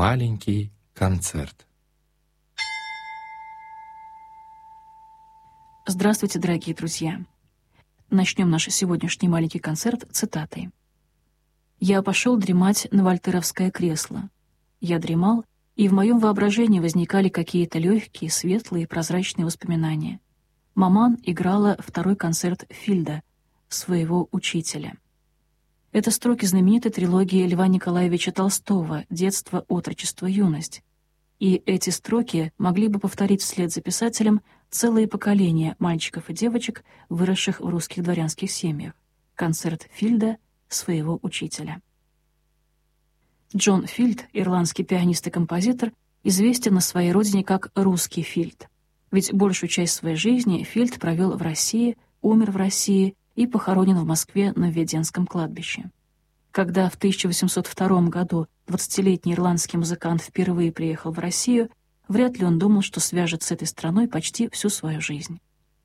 Маленький концерт. Здравствуйте, дорогие друзья! Начнем наш сегодняшний маленький концерт цитатой. «Я пошел дремать на вольтеровское кресло. Я дремал, и в моем воображении возникали какие-то легкие, светлые, прозрачные воспоминания. Маман играла второй концерт Фильда, своего учителя». Это строки знаменитой трилогии Льва Николаевича Толстого «Детство, отрочество, юность». И эти строки могли бы повторить вслед за писателем целые поколения мальчиков и девочек, выросших в русских дворянских семьях. Концерт Фильда, своего учителя. Джон Фильд, ирландский пианист и композитор, известен на своей родине как «русский Фильд». Ведь большую часть своей жизни Фильд провел в России, умер в России и похоронен в Москве на Введенском кладбище. Когда в 1802 году 20-летний ирландский музыкант впервые приехал в Россию, вряд ли он думал, что свяжет с этой страной почти всю свою жизнь.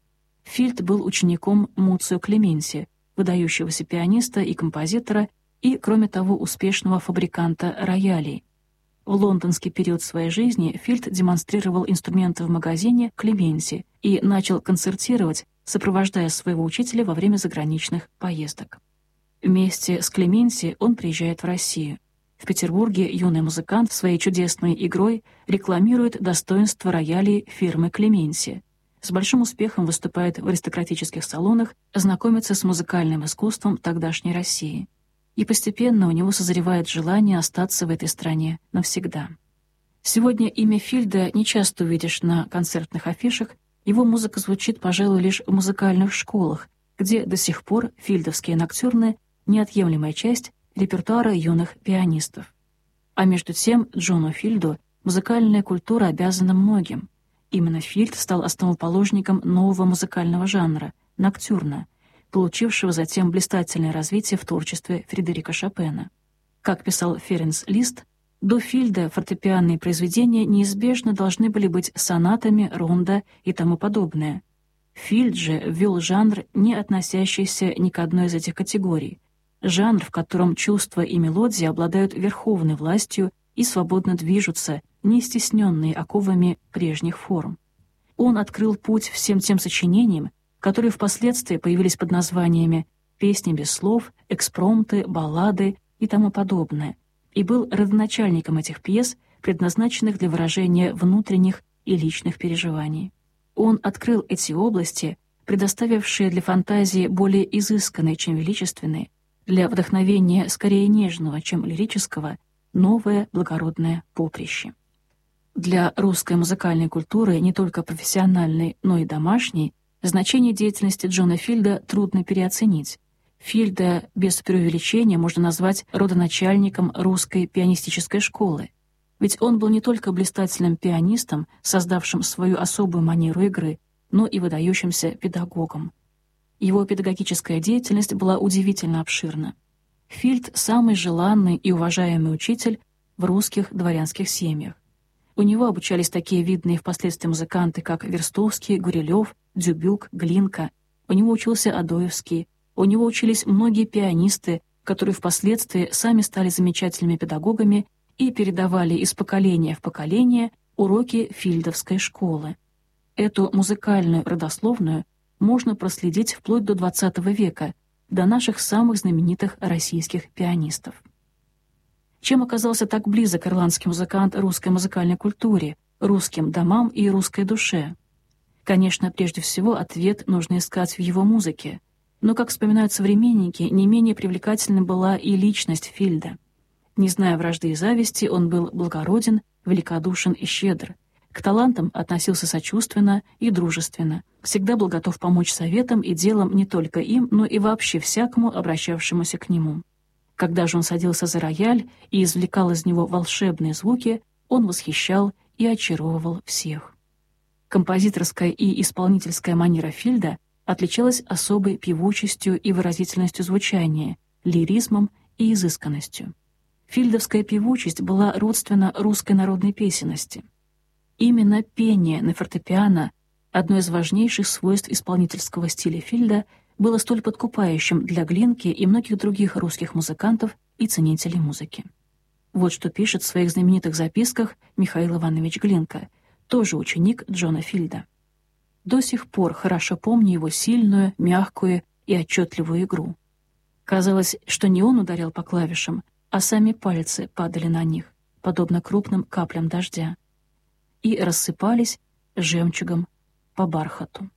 Фильд был учеником Муцио Клеменси, выдающегося пианиста и композитора, и, кроме того, успешного фабриканта роялей. В лондонский период своей жизни Фильд демонстрировал инструменты в магазине Клеменси и начал концертировать, сопровождая своего учителя во время заграничных поездок. Вместе с Клеменси он приезжает в Россию. В Петербурге юный музыкант своей чудесной игрой рекламирует достоинства роялей фирмы Клеменси. С большим успехом выступает в аристократических салонах, знакомится с музыкальным искусством тогдашней России. И постепенно у него созревает желание остаться в этой стране навсегда. Сегодня имя Фильда не часто увидишь на концертных афишах, его музыка звучит, пожалуй, лишь в музыкальных школах, где до сих пор фильдовские ноктюрны — неотъемлемая часть репертуара юных пианистов. А между тем Джону Фильду музыкальная культура обязана многим. Именно Фильд стал основоположником нового музыкального жанра — ноктюрна, получившего затем блистательное развитие в творчестве Фредерика Шопена. Как писал Ференц Лист, до Фильда фортепианные произведения неизбежно должны были быть сонатами, рондо и тому подобное. Фильд же ввел жанр, не относящийся ни к одной из этих категорий, жанр, в котором чувства и мелодии обладают верховной властью и свободно движутся, не стесненные оковами прежних форм. Он открыл путь всем тем сочинениям, которые впоследствии появились под названиями «Песни без слов», «Экспромты», «Баллады» и тому подобное, и был родоначальником этих пьес, предназначенных для выражения внутренних и личных переживаний. Он открыл эти области, предоставившие для фантазии более изысканные, чем величественные, для вдохновения скорее нежного, чем лирического, новое благородное поприще. Для русской музыкальной культуры, не только профессиональной, но и домашней, значение деятельности Джона Фильда трудно переоценить. Фильда без преувеличения можно назвать родоначальником русской пианистической школы. Ведь он был не только блистательным пианистом, создавшим свою особую манеру игры, но и выдающимся педагогом. Его педагогическая деятельность была удивительно обширна. Фильд — самый желанный и уважаемый учитель в русских дворянских семьях. У него обучались такие видные впоследствии музыканты, как Верстовский, Гурилев, Дзюбюк, Глинка. У него учился Адоевский. У него учились многие пианисты, которые впоследствии сами стали замечательными педагогами и передавали из поколения в поколение уроки фильдовской школы. Эту музыкальную родословную можно проследить вплоть до XX века, до наших самых знаменитых российских пианистов. Чем оказался так близок ирландский музыкант русской музыкальной культуре, русским домам и русской душе? Конечно, прежде всего ответ нужно искать в его музыке. Но, как вспоминают современники, не менее привлекательной была и личность Фильда. Не зная вражды и зависти, он был благороден, великодушен и щедр. К талантам относился сочувственно и дружественно, всегда был готов помочь советам и делом не только им, но и вообще всякому, обращавшемуся к нему. Когда же он садился за рояль и извлекал из него волшебные звуки, он восхищал и очаровывал всех. Композиторская и исполнительская манера Фильда отличалась особой певучестью и выразительностью звучания, лиризмом и изысканностью. Фильдовская певучесть была родственна русской народной песенности. Именно пение на фортепиано, одно из важнейших свойств исполнительского стиля Фильда, было столь подкупающим для Глинки и многих других русских музыкантов и ценителей музыки. Вот что пишет в своих знаменитых записках Михаил Иванович Глинка, тоже ученик Джона Филда. До сих пор хорошо помню его сильную, мягкую и отчетливую игру. Казалось, что не он ударял по клавишам, а сами пальцы падали на них, подобно крупным каплям дождя, и рассыпались жемчугом по бархату.